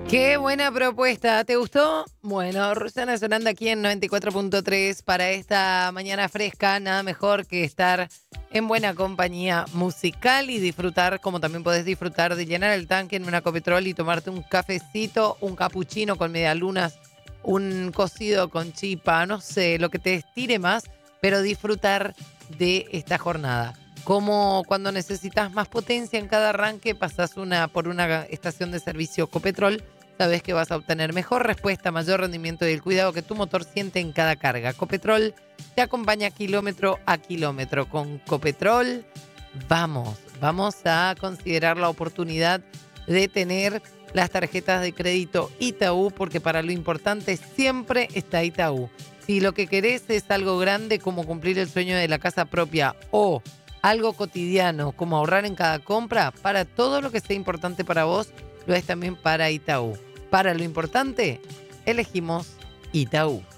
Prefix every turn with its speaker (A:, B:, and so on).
A: Qué buena propuesta. ¿Te gustó? Bueno, Rosana sonando aquí en 94.3 para esta mañana fresca. Nada mejor que estar en buena compañía musical y disfrutar, como también podés disfrutar de llenar el tanque en una Copetrol y tomarte un cafecito, un capuchino con medialunas, un cocido con chipa, no sé, lo que te estire más, pero disfrutar de esta jornada. Como cuando necesitas más potencia en cada arranque, pasás por una estación de servicio Copetrol. Sabes que vas a obtener mejor respuesta, mayor rendimiento y el cuidado que tu motor siente en cada carga. Copetrol te acompaña kilómetro a kilómetro. Con Copetrol, vamos a considerar la oportunidad de tener las tarjetas de crédito Itaú, porque para lo importante siempre está Itaú. Si lo que querés es algo grande como cumplir el sueño de la casa propia o algo cotidiano como ahorrar en cada compra, para todo lo que sea importante para vos, lo es también para Itaú. Para lo importante, elegimos Itaú.